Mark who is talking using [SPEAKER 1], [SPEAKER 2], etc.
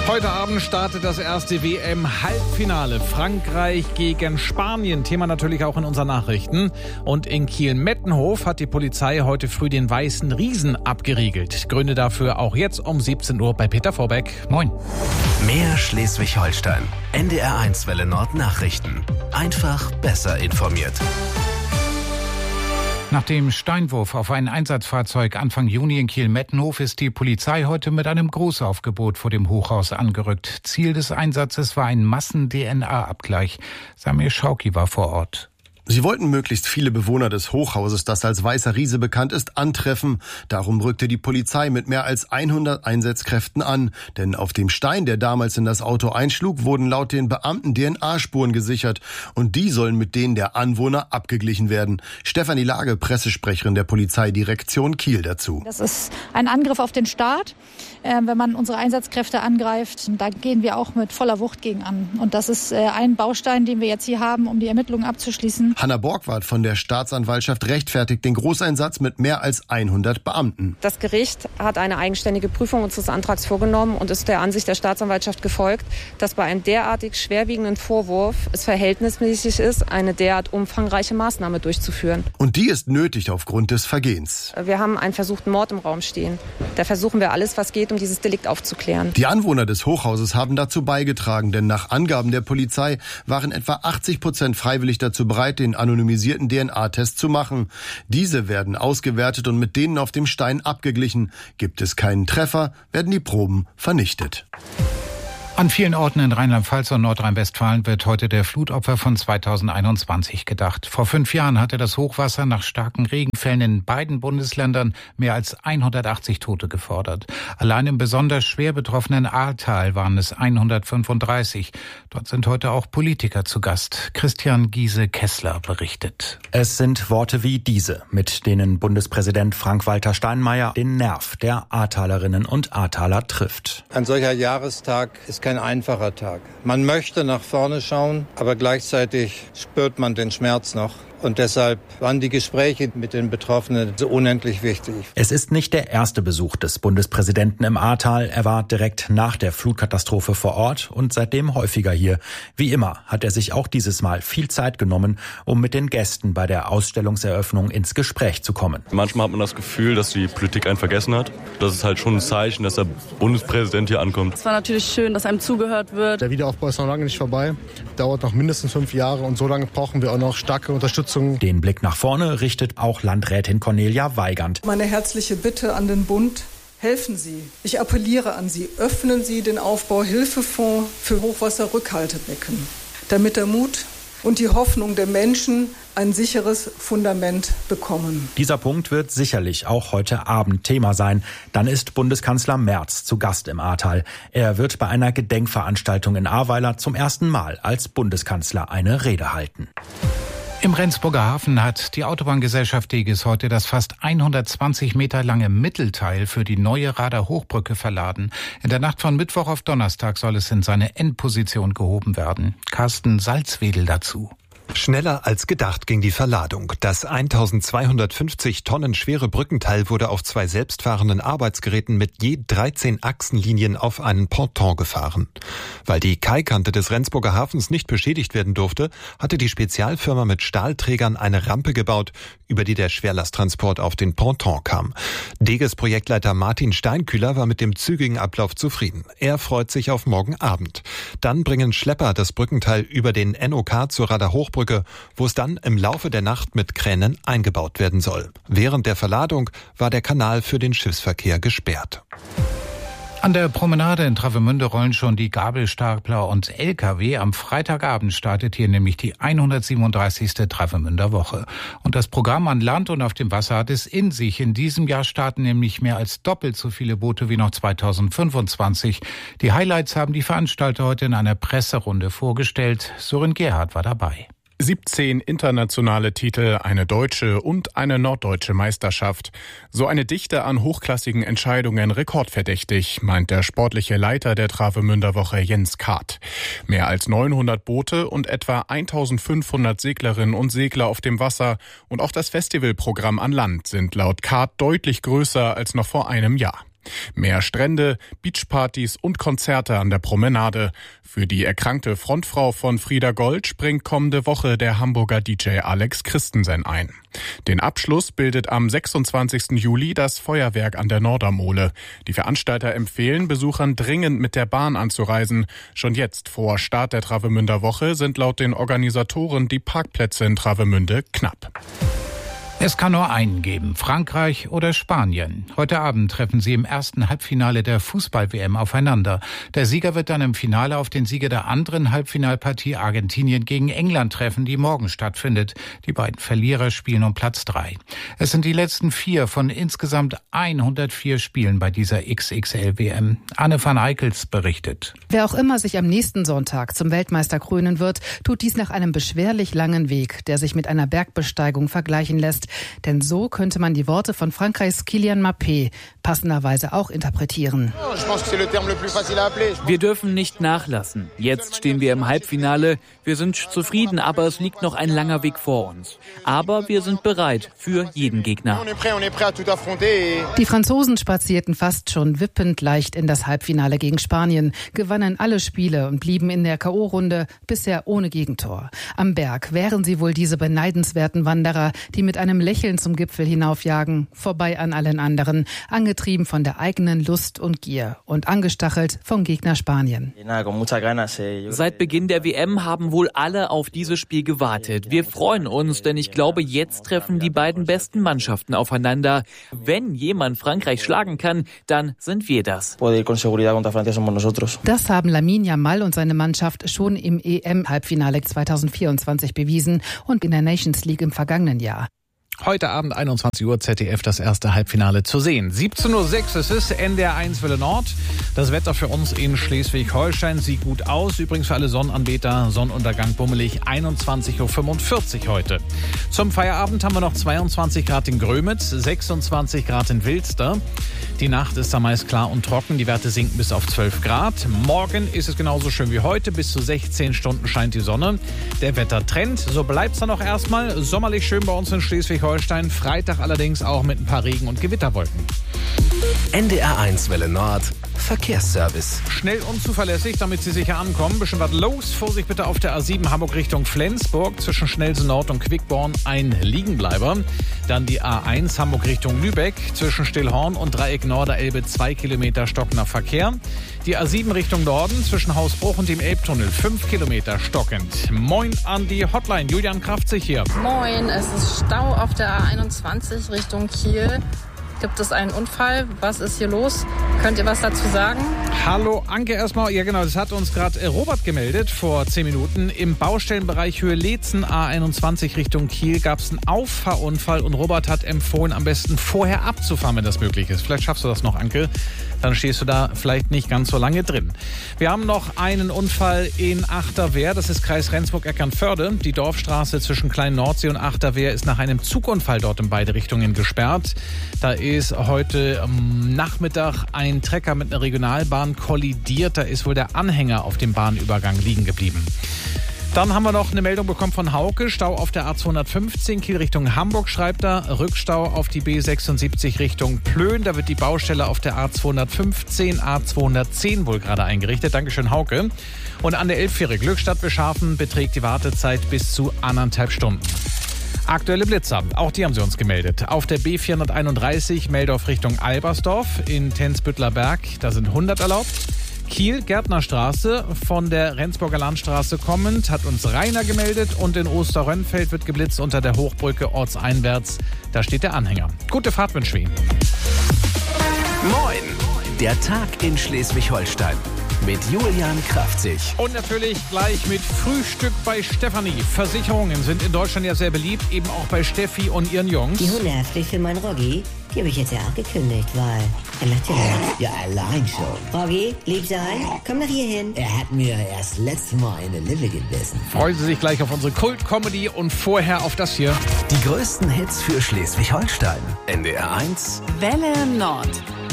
[SPEAKER 1] Heute Abend startet das erste WM-Halbfinale. Frankreich gegen Spanien. Thema natürlich auch in unseren Nachrichten. Und in Kiel-Mettenhof hat die Polizei heute früh den Weißen Riesen abgeriegelt. Gründe dafür auch jetzt um 17 Uhr bei Peter Vorbeck. Moin.
[SPEAKER 2] Mehr Schleswig-Holstein. NDR1 Welle Nord Nachrichten. Einfach besser informiert.
[SPEAKER 3] Nach dem Steinwurf auf ein Einsatzfahrzeug Anfang Juni in Kiel-Mettenhof ist die Polizei heute mit einem Großaufgebot vor dem Hochhaus angerückt. Ziel des Einsatzes war ein Massen-DNA-Abgleich. Samir Schauki war vor Ort.
[SPEAKER 4] Sie wollten möglichst viele Bewohner des Hochhauses, das als Weißer Riese bekannt ist, antreffen. Darum rückte die Polizei mit mehr als 100 Einsatzkräften an. Denn auf dem Stein, der damals in das Auto einschlug, wurden laut den Beamten DNA-Spuren gesichert. Und die sollen mit denen der Anwohner abgeglichen werden. Stefanie Lage, Pressesprecherin der Polizeidirektion Kiel dazu.
[SPEAKER 5] Das ist ein Angriff auf den Staat. Wenn man unsere Einsatzkräfte angreift, da gehen wir auch mit voller Wucht gegen an. Und das ist ein Baustein, den wir jetzt hier haben, um die Ermittlungen abzuschließen.
[SPEAKER 4] Hanna Borgward von der Staatsanwaltschaft rechtfertigt den Großeinsatz mit mehr als 100 Beamten.
[SPEAKER 6] Das Gericht hat eine eigenständige Prüfung unseres Antrags vorgenommen und ist der Ansicht der Staatsanwaltschaft gefolgt, dass bei einem derartig schwerwiegenden Vorwurf es verhältnismäßig ist, eine derart umfangreiche Maßnahme durchzuführen.
[SPEAKER 4] Und die ist nötig aufgrund des Vergehens.
[SPEAKER 6] Wir haben einen versuchten Mord im Raum stehen. Da versuchen wir alles, was geht, um dieses Delikt aufzuklären.
[SPEAKER 4] Die Anwohner des Hochhauses haben dazu beigetragen, denn nach Angaben der Polizei waren etwa 80% freiwillig dazu bereit, den anonymisierten DNA-Test zu machen. Diese werden ausgewertet und mit denen auf dem Stein abgeglichen. Gibt es keinen Treffer, werden die Proben vernichtet.
[SPEAKER 3] An vielen Orten in Rheinland-Pfalz und Nordrhein-Westfalen wird heute der Flutopfer von 2021 gedacht. Vor 5 Jahren hatte das Hochwasser nach starken Regenfällen in beiden Bundesländern mehr als 180 Tote gefordert. Allein im besonders schwer betroffenen Ahrtal waren es 135. Dort sind heute auch Politiker zu Gast. Christian Giese-Kessler berichtet.
[SPEAKER 7] Es sind Worte wie diese, mit denen Bundespräsident Frank-Walter Steinmeier den Nerv der Ahrtalerinnen und Ahrtaler trifft.
[SPEAKER 8] Ein solcher Jahrestag ist kein einfacher Tag. Man möchte nach vorne schauen, aber gleichzeitig spürt man den Schmerz noch. Und deshalb waren die Gespräche mit den Betroffenen so unendlich wichtig.
[SPEAKER 7] Es ist nicht der erste Besuch des Bundespräsidenten im Ahrtal. Er war direkt nach der Flutkatastrophe vor Ort und seitdem häufiger hier. Wie immer hat er sich auch dieses Mal viel Zeit genommen, um mit den Gästen bei der Ausstellungseröffnung ins Gespräch zu kommen.
[SPEAKER 9] Manchmal hat man das Gefühl, dass die Politik einen vergessen hat. Das ist halt schon ein Zeichen, dass der Bundespräsident hier ankommt.
[SPEAKER 10] Es war natürlich schön, dass einem zugehört wird.
[SPEAKER 11] Der Wiederaufbau ist noch lange nicht vorbei. Dauert noch mindestens 5 Jahre und so lange brauchen wir auch noch starke Unterstützung.
[SPEAKER 7] Den Blick nach vorne richtet auch Landrätin Cornelia Weigand.
[SPEAKER 12] Meine herzliche Bitte an den Bund: Helfen Sie. Ich appelliere an Sie, öffnen Sie den Aufbauhilfefonds für Hochwasserrückhaltebecken, damit der Mut und die Hoffnung der Menschen ein sicheres Fundament bekommen.
[SPEAKER 7] Dieser Punkt wird sicherlich auch heute Abend Thema sein. Dann ist Bundeskanzler Merz zu Gast im Ahrtal. Er wird bei einer Gedenkveranstaltung in Ahrweiler zum ersten Mal als Bundeskanzler eine Rede halten.
[SPEAKER 3] Im Rendsburger Hafen hat die Autobahngesellschaft Deges heute das fast 120 Meter lange Mittelteil für die neue Rader Hochbrücke verladen. In der Nacht von Mittwoch auf Donnerstag soll es in seine Endposition gehoben werden. Carsten Salzwedel dazu.
[SPEAKER 13] Schneller als gedacht ging die Verladung. Das 1250 Tonnen schwere Brückenteil wurde auf 2 selbstfahrenden Arbeitsgeräten mit je 13 Achsenlinien auf einen Ponton gefahren. Weil die Kaikante des Rendsburger Hafens nicht beschädigt werden durfte, hatte die Spezialfirma mit Stahlträgern eine Rampe gebaut, über die der Schwerlasttransport auf den Ponton kam. Deges Projektleiter Martin Steinkühler war mit dem zügigen Ablauf zufrieden. Er freut sich auf morgen Abend. Dann bringen Schlepper das Brückenteil über den NOK zur Rader Hochbrücke, wo es dann im Laufe der Nacht mit Kränen eingebaut werden soll. Während der Verladung war der Kanal für den Schiffsverkehr gesperrt.
[SPEAKER 3] An der Promenade in Travemünde rollen schon die Gabelstapler und LKW. Am Freitagabend startet hier nämlich die 137. Travemünder Woche. Und das Programm an Land und auf dem Wasser hat es in sich. In diesem Jahr starten nämlich mehr als doppelt so viele Boote wie noch 2025. Die Highlights haben die Veranstalter heute in einer Presserunde vorgestellt. Sören Gerhardt war dabei.
[SPEAKER 14] 17 internationale Titel, eine deutsche und eine norddeutsche Meisterschaft. So eine Dichte an hochklassigen Entscheidungen rekordverdächtig, meint der sportliche Leiter der Travemünder Woche Jens Kart. Mehr als 900 Boote und etwa 1500 Seglerinnen und Segler auf dem Wasser und auch das Festivalprogramm an Land sind laut Kart deutlich größer als noch vor einem Jahr. Mehr Strände, Beachpartys und Konzerte an der Promenade. Für die erkrankte Frontfrau von Frieda Gold springt kommende Woche der Hamburger DJ Alex Christensen ein. Den Abschluss bildet am 26. Juli das Feuerwerk an der Nordermole. Die Veranstalter empfehlen Besuchern dringend mit der Bahn anzureisen. Schon jetzt vor Start der Travemünder Woche sind laut den Organisatoren die Parkplätze in Travemünde knapp.
[SPEAKER 3] Es kann nur einen geben, Frankreich oder Spanien. Heute Abend treffen sie im ersten Halbfinale der Fußball-WM aufeinander. Der Sieger wird dann im Finale auf den Sieger der anderen Halbfinalpartie Argentinien gegen England treffen, die morgen stattfindet. Die beiden Verlierer spielen um Platz 3. Es sind die letzten 4 von insgesamt 104 Spielen bei dieser XXL-WM. Anne van Eickels berichtet.
[SPEAKER 15] Wer auch immer sich am nächsten Sonntag zum Weltmeister krönen wird, tut dies nach einem beschwerlich langen Weg, der sich mit einer Bergbesteigung vergleichen lässt. Denn so könnte man die Worte von Frankreichs Kylian Mbappé passenderweise auch interpretieren.
[SPEAKER 16] Wir dürfen nicht nachlassen. Jetzt stehen wir im Halbfinale. Wir sind zufrieden, aber es liegt noch ein langer Weg vor uns. Aber wir sind bereit für jeden Gegner.
[SPEAKER 15] Die Franzosen spazierten fast schon wippend leicht in das Halbfinale gegen Spanien, gewannen alle Spiele und blieben in der K.O.-Runde bisher ohne Gegentor. Am Berg wären sie wohl diese beneidenswerten Wanderer, die mit einem Lächeln zum Gipfel hinaufjagen, vorbei an allen anderen, angetrieben von der eigenen Lust und Gier und angestachelt vom Gegner Spanien.
[SPEAKER 16] Seit Beginn der WM haben wohl alle auf dieses Spiel gewartet. Wir freuen uns, denn ich glaube, jetzt treffen die beiden besten Mannschaften aufeinander. Wenn jemand Frankreich schlagen kann, dann sind wir das.
[SPEAKER 15] Das haben Lamine Yamal und seine Mannschaft schon im EM-Halbfinale 2024 bewiesen und in der Nations League im vergangenen Jahr.
[SPEAKER 1] Heute Abend 21 Uhr ZDF das erste Halbfinale zu sehen. 17:06 Uhr, es ist NDR 1 Welle Nord. Das Wetter für uns in Schleswig-Holstein sieht gut aus. Übrigens für alle Sonnenanbeter, Sonnenuntergang bummelig 21:45 Uhr heute. Zum Feierabend haben wir noch 22 Grad in Grömitz, 26 Grad in Wilster. Die Nacht ist da meist klar und trocken. Die Werte sinken bis auf 12 Grad. Morgen ist es genauso schön wie heute. Bis zu 16 Stunden scheint die Sonne. Der Wettertrend, so bleibt es dann auch erstmal. Sommerlich schön bei uns in Schleswig-Holstein. Freitag allerdings auch mit ein paar Regen- und Gewitterwolken.
[SPEAKER 2] NDR 1 Welle Nord. Verkehrsservice.
[SPEAKER 1] Schnell und zuverlässig, damit Sie sicher ankommen. Bisschen was los. Vorsicht bitte auf der A7 Hamburg Richtung Flensburg. Zwischen Schnellsen Nord und Quickborn ein Liegenbleiber. Dann die A1 Hamburg Richtung Lübeck. Zwischen Stillhorn und Dreieck Norderelbe 2 Kilometer stockender Verkehr. Die A7 Richtung Norden. Zwischen Hausbruch und dem Elbtunnel 5 Kilometer stockend. Moin an die Hotline. Julian Kraftzig hier.
[SPEAKER 17] Moin, es ist Stau auf der A21 Richtung Kiel. Gibt es einen Unfall? Was ist hier los? Könnt ihr was dazu sagen?
[SPEAKER 1] Hallo Anke erstmal. Ja genau, das hat uns gerade Robert gemeldet vor 10 Minuten. Im Baustellenbereich Höhe Leetzen A21 Richtung Kiel gab es einen Auffahrunfall und Robert hat empfohlen, am besten vorher abzufahren, wenn das möglich ist. Vielleicht schaffst du das noch, Anke. Dann stehst du da vielleicht nicht ganz so lange drin. Wir haben noch einen Unfall in Achterwehr. Das ist Kreis Rendsburg-Eckernförde. Die Dorfstraße zwischen Klein-Nordsee und Achterwehr ist nach einem Zugunfall dort in beide Richtungen gesperrt. Da ist heute Nachmittag ein Trecker mit einer Regionalbahn kollidiert. Da ist wohl der Anhänger auf dem Bahnübergang liegen geblieben. Dann haben wir noch eine Meldung bekommen von Hauke. Stau auf der A215 Kiel Richtung Hamburg, schreibt er. Rückstau auf die B76 Richtung Plön. Da wird die Baustelle auf der A215, A210 wohl gerade eingerichtet. Dankeschön, Hauke. Und an der Elbfähre Glückstadt-Beschafen beträgt die Wartezeit bis zu 1,5 Stunden. Aktuelle Blitzer, auch die haben sie uns gemeldet. Auf der B431 Meldorf Richtung Albersdorf in Tensbüttler Berg, da sind 100 erlaubt. Kiel, Gärtnerstraße, von der Rendsburger Landstraße kommend, hat uns Rainer gemeldet. Und in Osterrönfeld wird geblitzt unter der Hochbrücke ortseinwärts. Da steht der Anhänger. Gute Fahrt wünschen wir Ihnen.
[SPEAKER 2] Moin, der Tag in Schleswig-Holstein. Mit Julian Kraftzig.
[SPEAKER 1] Und natürlich gleich mit Frühstück bei Stefanie. Versicherungen sind in Deutschland ja sehr beliebt, eben auch bei Steffi und ihren Jungs.
[SPEAKER 18] Die Hundehaftpflicht für meinen Roggi, die habe ich jetzt ja auch gekündigt, weil er macht ja allein schon. Roggi, lieb sein, komm doch hier hin. Er hat mir erst letztes Mal in der Lippe gebissen.
[SPEAKER 1] Freuen Sie sich gleich auf unsere Kult-Comedy und vorher auf das hier.
[SPEAKER 2] Die größten Hits für Schleswig-Holstein. NDR 1
[SPEAKER 19] Welle Nord.